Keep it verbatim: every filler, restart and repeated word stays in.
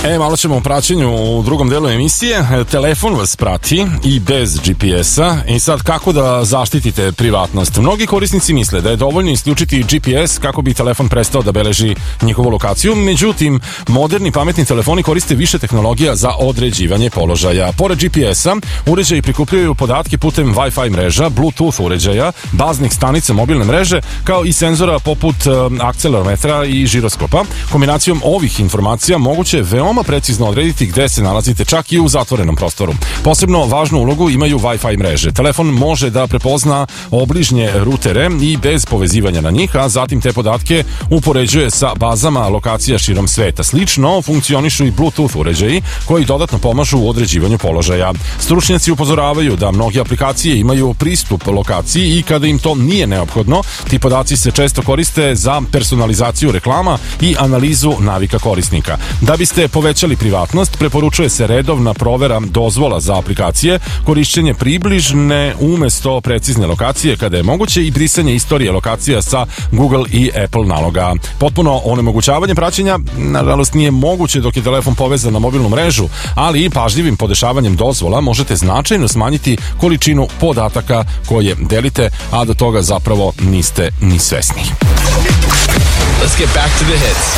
E, malo ćemo o praćenju u drugom delu emisije. Telefon vas prati i bez G P S-a. I sad, kako da zaštitite privatnost? Mnogi korisnici misle da je dovoljno isključiti G P S kako bi telefon prestao da beleži njihovu lokaciju. Međutim, moderni pametni telefoni koriste više tehnologija za određivanje položaja. Pored G P S-a, uređaji prikupljaju podatke putem Wi-Fi mreža, Bluetooth uređaja, baznih stanica mobilne mreže, kao i senzora poput akcelerometra i žiroskopa. Kombinacijom ovih informacija moguće je veoma precizno odrediti gde se nalazite, čak i u zatvorenom prostoru. Posebno važnu ulogu imaju Wi-Fi mreže. Telefon može da prepozna obližnje rutere i bez povezivanja na njih, a zatim te podatke upoređuje sa bazama lokacija širom sveta. Slično funkcionišu i Bluetooth uređaji koji dodatno pomažu u određivanju položaja. Stručnjaci upozoravaju da mnoge aplikacije imaju pristup lokaciji i kada im to nije neophodno, ti podaci se često koriste za personalizaciju reklama i analizu navika korisnika. Da biste povećali privatnost, preporučuje se redovna provera dozvola za aplikacije, korišćenje približne umesto precizne lokacije kada je moguće i brisanje istorije lokacija sa Google i Apple naloga. Potpuno onemogućavanje praćenja, nažalost, nije moguće dok je telefon povezan na mobilnu mrežu, ali i pažljivim podešavanjem dozvola možete značajno smanjiti količinu podataka koje delite, a do toga zapravo niste ni svesni. Let's get back to the hits.